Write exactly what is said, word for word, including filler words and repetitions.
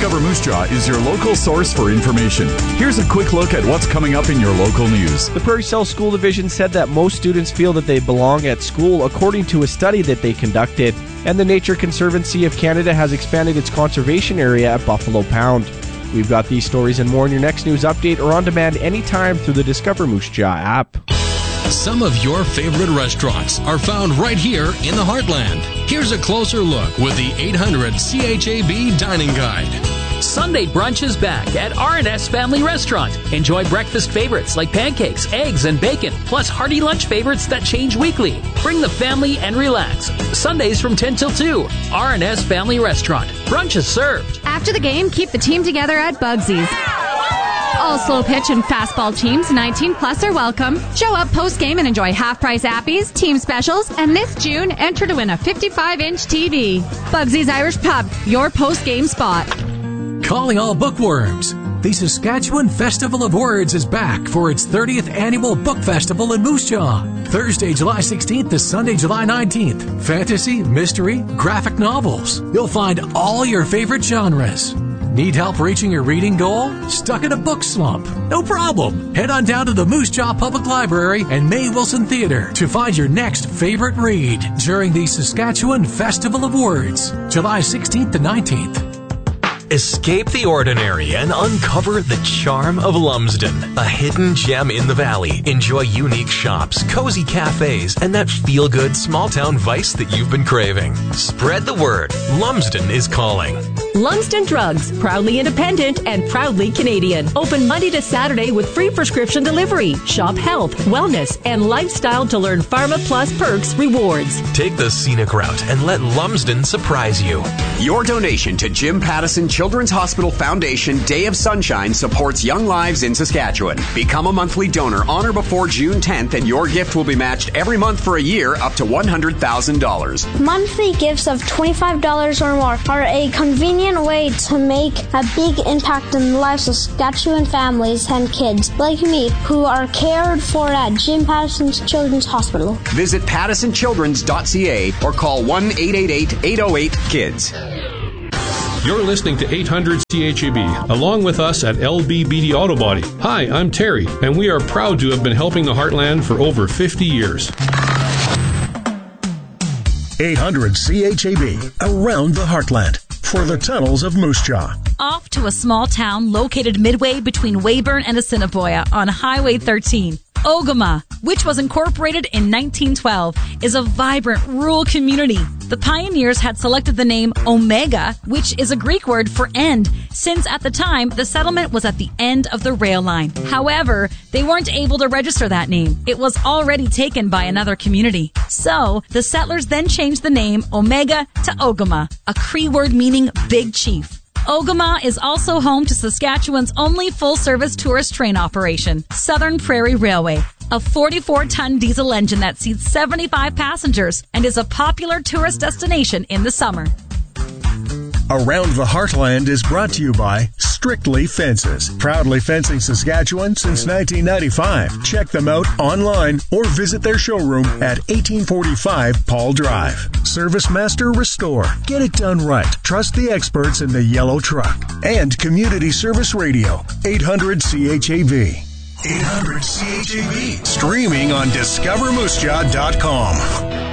Discover Moose Jaw is your local source for information. Here's a quick look at what's coming up in your local news. The Prairie South School Division said that most students feel that they belong at school according to a study that they conducted. And the Nature Conservancy of Canada has expanded its conservation area at Buffalo Pound. We've got these stories and more in your next news update or on demand anytime through the Discover Moose Jaw app. Some of your favorite restaurants are found right here in the Heartland. Here's a closer look with the eight hundred C H A B Dining Guide. Sunday brunch is back at R and S Family Restaurant. Enjoy breakfast favorites like pancakes, eggs, and bacon, plus hearty lunch favorites that change weekly. Bring the family and relax. Sundays from ten till two. R and S Family Restaurant. Brunch is served. After the game, keep the team together at Bugsy's. All slow pitch and fastball teams, nineteen plus, are welcome. Show up post-game and enjoy half-price appies, team specials, and this June, enter to win a fifty-five inch T V. Bugsy's Irish Pub, your post-game spot. Calling all bookworms. The Saskatchewan Festival of Words is back for its thirtieth annual book festival in Moose Jaw. Thursday, July sixteenth to Sunday, July nineteenth. Fantasy, mystery, graphic novels. You'll find all your favorite genres. Need help reaching your reading goal? Stuck in a book slump? No problem. Head on down to the Moose Jaw Public Library and May Wilson Theatre to find your next favorite read during the Saskatchewan Festival of Words, July sixteenth to nineteenth. Escape the ordinary and uncover the charm of Lumsden, a hidden gem in the valley. Enjoy unique shops, cozy cafes, and that feel-good small-town vice that you've been craving. Spread the word. Lumsden is calling. Lumsden Drugs, proudly independent and proudly Canadian. Open Monday to Saturday with free prescription delivery. Shop health, wellness, and lifestyle to learn Pharma Plus perks rewards. Take the scenic route and let Lumsden surprise you. Your donation to Jim Pattison Children's Hospital Foundation Day of Sunshine supports young lives in Saskatchewan. Become a monthly donor on or before June tenth and your gift will be matched every month for a year up to one hundred thousand dollars. Monthly gifts of twenty-five dollars or more are a convenient way to make a big impact in the lives of Saskatchewan families and kids like me who are cared for at Jim Pattison's Children's Hospital. Visit pattison children's dot c a or call one eight eight eight, eight oh eight, KIDS. You're listening to eight hundred C H A B, along with us at L B B D Auto Body. Hi, I'm Terry, and we are proud to have been helping the Heartland for over fifty years. eight hundred C H A B, around the Heartland, for the tunnels of Moose Jaw. Off to a small town located midway between Weyburn and Assiniboia on Highway thirteen. Ogama, which was incorporated in nineteen twelve, is a vibrant rural community. The pioneers had selected the name Omega, which is a Greek word for end, since at the time the settlement was at the end of the rail line. However, they weren't able to register that name. It was already taken by another community. So, the settlers then changed the name Omega to Ogama, a Cree word meaning big chief. Ogama is also home to Saskatchewan's only full-service tourist train operation, Southern Prairie Railway, a forty-four ton diesel engine that seats seventy-five passengers and is a popular tourist destination in the summer. Around the Heartland is brought to you by Strictly Fences. Proudly fencing Saskatchewan since nineteen ninety-five. Check them out online or visit their showroom at eighteen forty-five Paul Drive. Service Master Restore. Get it done right. Trust the experts in the yellow truck. And Community Service Radio, eight hundred C H A B. eight hundred C H A B. Streaming on discover moose jaw dot com.